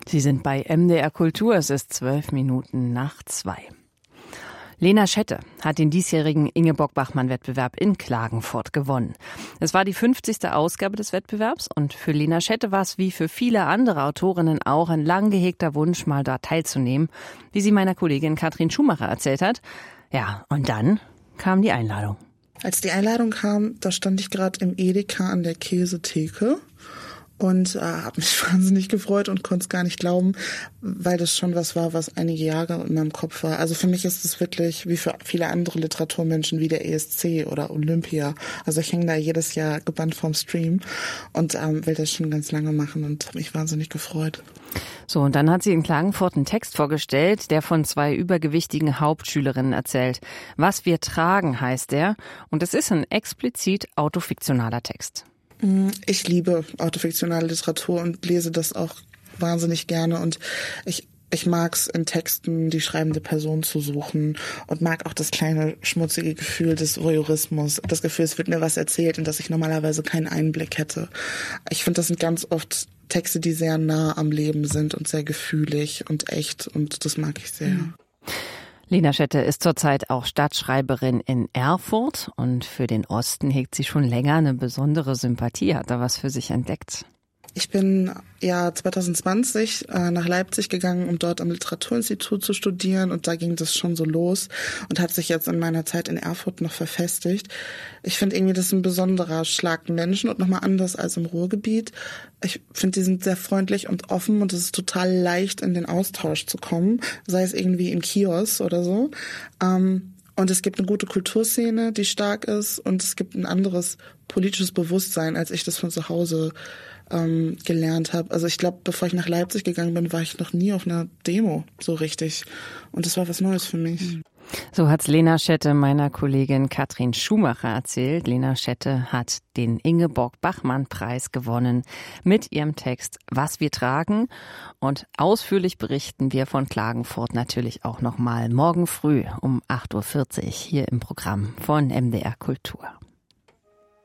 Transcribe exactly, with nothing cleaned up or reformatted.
Sie sind bei M D R Kultur, es ist zwölf Minuten nach zwei. Lena Schette hat den diesjährigen Ingeborg-Bachmann-Wettbewerb in Klagenfurt gewonnen. Es war die fünfzigste Ausgabe des Wettbewerbs und für Lena Schette war es wie für viele andere Autorinnen auch ein lang gehegter Wunsch, mal dort teilzunehmen, wie sie meiner Kollegin Katrin Schumacher erzählt hat. Ja, und dann kam die Einladung. Als die Einladung kam, da stand ich gerade im Edeka an der Käsetheke. Und äh, habe mich wahnsinnig gefreut und konnte es gar nicht glauben, weil das schon was war, was einige Jahre in meinem Kopf war. Also für mich ist es wirklich wie für viele andere Literaturmenschen wie der E S C oder Olympia. Also ich hänge da jedes Jahr gebannt vorm Stream und ähm, will das schon ganz lange machen und habe mich wahnsinnig gefreut. So, und dann hat sie in Klagenfurt einen Text vorgestellt, der von zwei übergewichtigen Hauptschülerinnen erzählt. Was wir tragen heißt der und es ist ein explizit autofiktionaler Text. Ich liebe autofiktionale Literatur und lese das auch wahnsinnig gerne und ich ich mag's in Texten die schreibende Person zu suchen und mag auch das kleine schmutzige Gefühl des Voyeurismus, das Gefühl, es wird mir was erzählt, in das ich normalerweise keinen Einblick hätte. Ich finde, das sind ganz oft Texte, die sehr nah am Leben sind und sehr gefühlig und echt und das mag ich sehr. Mhm. Lena Schette ist zurzeit auch Stadtschreiberin in Erfurt und für den Osten hegt sie schon länger eine besondere Sympathie, hat da was für sich entdeckt. Ich bin ja zwanzig zwanzig äh, nach Leipzig gegangen, um dort am Literaturinstitut zu studieren und da ging das schon so los und hat sich jetzt in meiner Zeit in Erfurt noch verfestigt. Ich finde irgendwie, das ist ein besonderer Schlag Menschen und nochmal anders als im Ruhrgebiet. Ich finde, die sind sehr freundlich und offen und es ist total leicht, in den Austausch zu kommen, sei es irgendwie im Kiosk oder so. Ähm, Und es gibt eine gute Kulturszene, die stark ist und es gibt ein anderes politisches Bewusstsein, als ich das von zu Hause ähm, gelernt habe. Also ich glaube, bevor ich nach Leipzig gegangen bin, war ich noch nie auf einer Demo so richtig. Und das war was Neues für mich. So hat's Lena Schette meiner Kollegin Katrin Schumacher erzählt. Lena Schette hat den Ingeborg-Bachmann-Preis gewonnen mit ihrem Text Was wir tragen. Und ausführlich berichten wir von Klagenfurt natürlich auch nochmal morgen früh um acht Uhr vierzig hier im Programm von M D R Kultur.